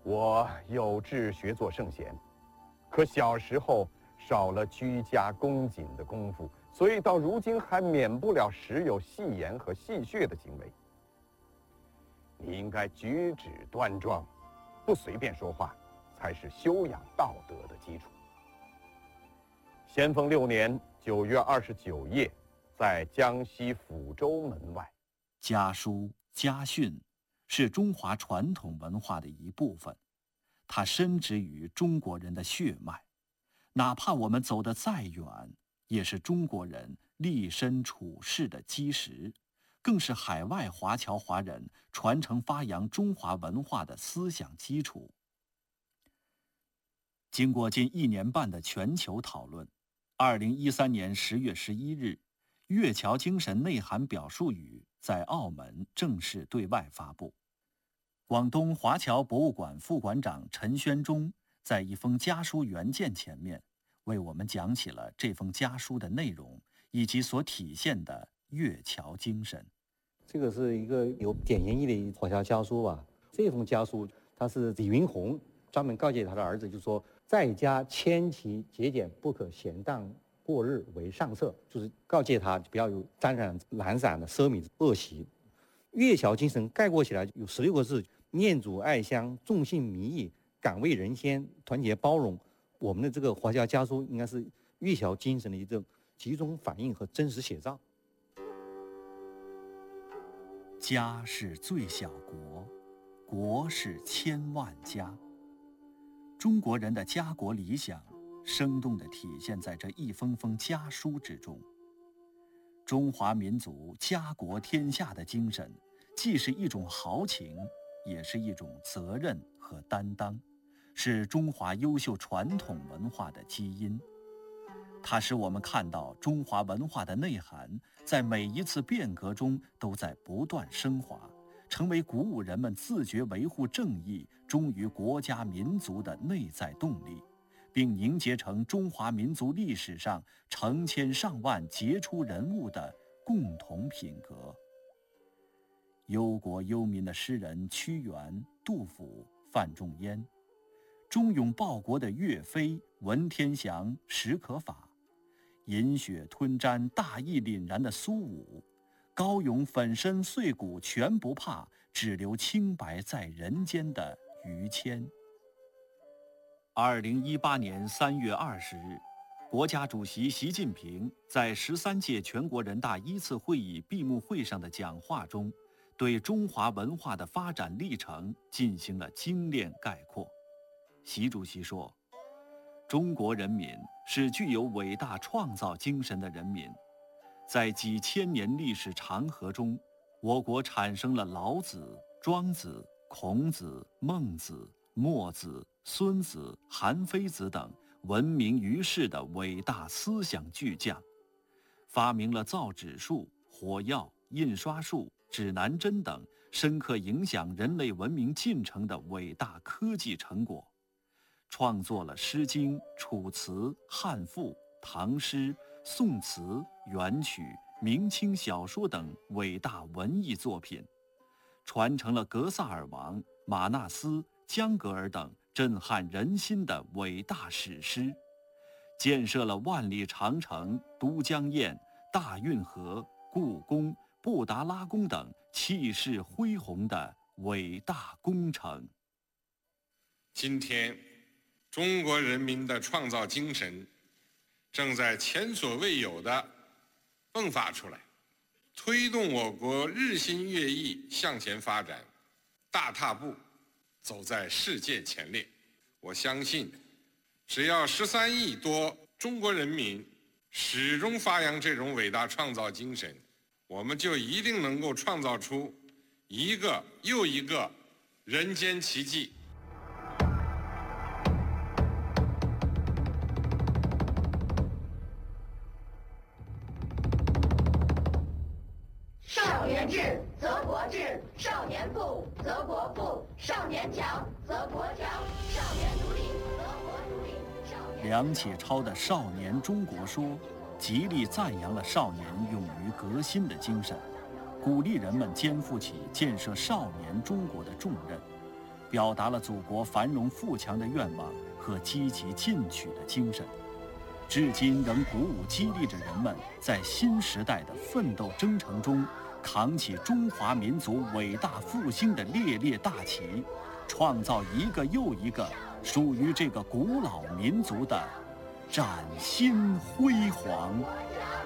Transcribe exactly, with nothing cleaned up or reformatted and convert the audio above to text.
我有志学做圣贤，可小时候少了居家恭谨的功夫，所以到如今还免不了时有戏言和戏谑的行为。你应该举止端庄，不随便说话，才是修养道德的基础。咸丰六年九月二十九夜，在江西抚州门外， 家书、家训是中华传统文化的一部分，它深植于中国人的血脉，哪怕我们走得再远，也是中国人立身处世的基石，更是海外华侨华人传承发扬中华文化的思想基础。经过近一年半的全球讨论，二零一三年十月十一日，粤侨精神内涵表述语在澳门正式对外发布。广东华侨博物馆副馆长陈宣忠在一封家书原件前面，为我们讲起了这封家书的内容以及所体现的粤侨精神。 这个是一个有典型意义的华侨家书吧。这封家书，它是李云宏专门告诫他的儿子，就是说，在家谦齐节俭，不可闲荡过日为上策，就是告诫他不要有沾染懒散的奢靡恶习。粤侨精神概括起来有十六个字：念祖爱乡，重信民义，敢为人先，团结包容。我们的这个华侨家书应该是粤侨精神的一种集中反映和真实写照。 家是最小国，国是千万家。中国人的家国理想生动地体现在这一封封家书之中。中华民族家国天下的精神，既是一种豪情，也是一种责任和担当，是中华优秀传统文化的基因。它使我们看到中华文化的内涵在每一次变革中都在不断升华，成为鼓舞人们自觉维护正义、忠于国家民族的内在动力，并凝结成中华民族历史上成千上万杰出人物的共同品格。忧国忧民的诗人屈原、杜甫、范仲淹，忠勇报国的岳飞、文天祥、史可法，饮血吞毡、大义凛然的苏武，高勇粉身碎骨全不怕，只留清白在人间的于谦。二零一八年三月二十日，国家主席习近平在十三届全国人大一次会议闭幕会上的讲话中，对中华文化的发展历程进行了精炼概括。习主席说，中国人民是具有伟大创造精神的人民，在几千年历史长河中，我国产生了老子、庄子、孔子、孟子、墨子、孙子、韩非子等闻名于世的伟大思想巨匠，发明了造纸术、火药、印刷术、指南针等深刻影响人类文明进程的伟大科技成果，创作了《诗经》、《楚辞》、汉赋、唐诗、宋词、元曲、明清小说等伟大文艺作品，传承了格萨尔王、马纳斯、江格尔等震撼人心的伟大史诗，建设了万里长城、都江堰、大运河、故宫、布达拉宫等气势恢宏的伟大工程。 今天，中国人民的创造精神正在前所未有地迸发出来，推动我国日新月异向前发展，大踏步走在世界前列。我相信，只要十三亿多中国人民始终发扬这种伟大创造精神，我们就一定能够创造出一个又一个人间奇迹。 少年智则国智，少年富则国富，少年强则国强，少年独立则国独立。少年梁启超的《少年中国说》极力赞扬了少年勇于革新的精神，鼓励人们肩负起建设少年中国的重任， 表达了祖国繁荣富强的愿望和积极进取的精神，至今仍鼓舞激励着人们在新时代的奋斗征程中扛起中华民族伟大复兴的烈烈大旗，创造一个又一个属于这个古老民族的崭新辉煌。 国家